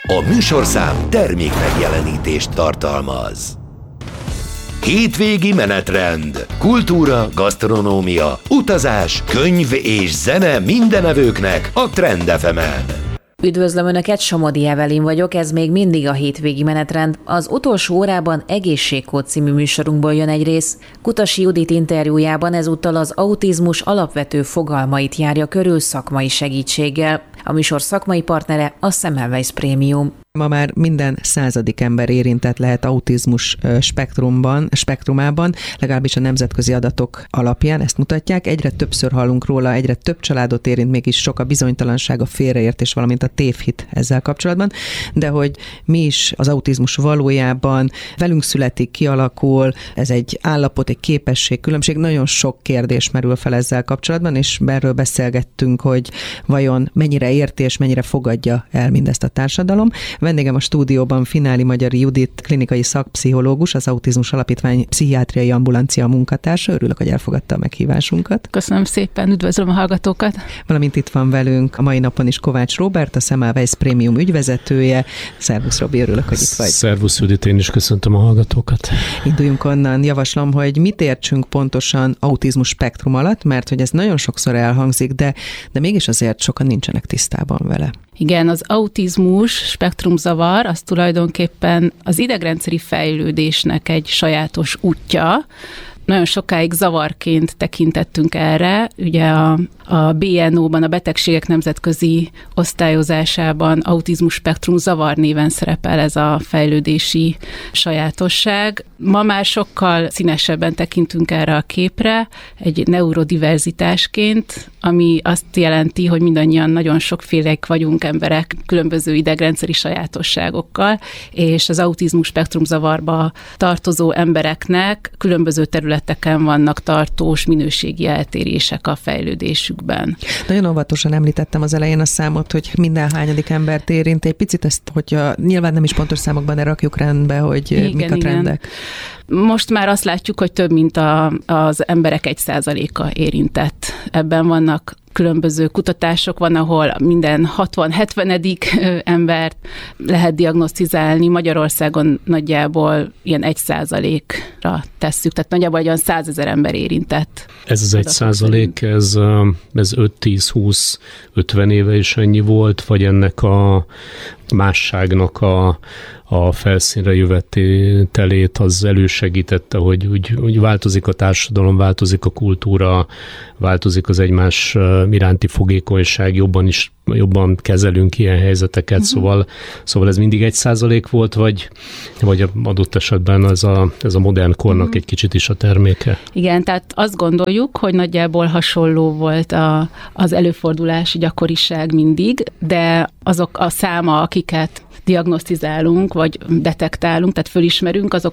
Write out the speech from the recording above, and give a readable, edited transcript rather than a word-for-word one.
A műsorszám termék megjelenítést tartalmaz. Hétvégi menetrend, kultúra, gasztronómia, utazás, könyv és zene mindenevőknek a Trend FM-en. Üdvözlöm Önöket, Somodi Evelin vagyok, ez még mindig a hétvégi menetrend. Az utolsó órában Egészségkód című műsorunkból jön egy rész. Kutasi Judit interjújában ezúttal az autizmus alapvető fogalmait járja körül szakmai segítséggel. A műsor szakmai partnere a Semmelweis Prémium. Ma már minden 100. ember érintett lehet autizmus spektrumában, legalábbis a nemzetközi adatok alapján ezt mutatják. Egyre többször hallunk róla, egyre több családot érint, mégis sok a bizonytalanság, a félreértés, valamint a tévhit ezzel kapcsolatban. De hogy mi is az autizmus valójában velünk születik, kialakul, ez egy állapot, egy képesség, különbség, nagyon sok kérdés merül fel ezzel kapcsolatban, és erről beszélgettünk, hogy vajon mennyire érti és mennyire fogadja el mindezt a társadalom. Vendégem a stúdióban Fináli Magyari Judit, klinikai szakpszichológus, az Autizmus Alapítvány pszichiátriai ambulancia munkatársa. Örülök, hogy elfogadta a meghívásunkat. Köszönöm szépen, üdvözlöm a hallgatókat. Valamint itt van velünk a mai napon is Kovács Róbert, a Semmelweis Prémium ügyvezetője. Szervusz, Robi, örülök, hogy itt vagy. Szervusz, Judit, én is köszöntöm a hallgatókat. Induljunk onnan, javaslom, hogy mit értsünk pontosan autizmus spektrum alatt, mert hogy ez nagyon sokszor elhangzik, de mégis azért sokan nincsenek tisztában vele. Igen, az autizmus spektrumzavar az tulajdonképpen az idegrendszeri fejlődésnek egy sajátos útja. Nagyon sokáig zavarként tekintettünk erre. Ugye a BNO-ban, a betegségek nemzetközi osztályozásában autizmus spektrum zavar néven szerepel ez a fejlődési sajátosság. Ma már sokkal színesebben tekintünk erre a képre, egy neurodiverzitásként, ami azt jelenti, hogy mindannyian nagyon sokfélek vagyunk emberek különböző idegrendszeri sajátosságokkal, és az autizmus spektrum zavarba tartozó embereknek különböző területeken vannak tartós minőségi eltérések a fejlődésükben. Nagyon óvatosan említettem az elején a számot, hogy minden hányadik embert érint. Egy picit ezt, hogyha nyilván nem is pontos számokban rakjuk rendbe, hogy igen, mik a trendek. Igen. Most már azt látjuk, hogy több mint az emberek 1%-a érintett. Ebben vannak különböző kutatások, van, ahol minden 60-70. Embert lehet diagnosztizálni. Magyarországon nagyjából ilyen 1%-ra tesszük, tehát nagyjából egy olyan 100 000 ember érintett. Ez az 1%, ez 5-10-20-50 éve is ennyi volt, vagy ennek a másságnak a felszínre jövetelét az elősegítette, hogy változik a társadalom, változik a kultúra, változik az egymás iránti fogékonyság, jobban kezelünk ilyen helyzeteket, szóval ez mindig 1% volt, vagy adott esetben ez a modern kornak egy kicsit is a terméke? Igen, tehát azt gondoljuk, hogy nagyjából hasonló volt az előfordulási gyakoriság mindig, de azok a száma, akiket diagnosztizálunk, vagy detektálunk, tehát fölismerünk,